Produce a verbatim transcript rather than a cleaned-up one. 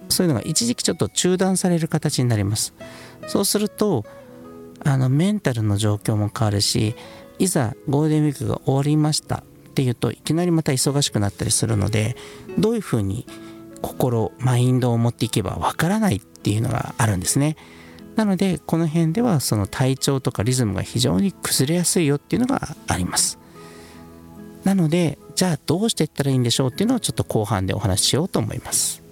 そういうのが一時期ちょっと中断される形になります。そうするとあのメンタルの状況も変わるし、いざゴールデンウィークが終わりましたっていうといきなりまた忙しくなったりするので、どういうふうに心マインドを持っていけばわからないっていうのがあるんですね。なのでこの辺ではその体調とかリズムが非常に崩れやすいよっていうのがあります。なのでじゃあどうしていったらいいんでしょうっていうのをちょっと後半でお話ししようと思います。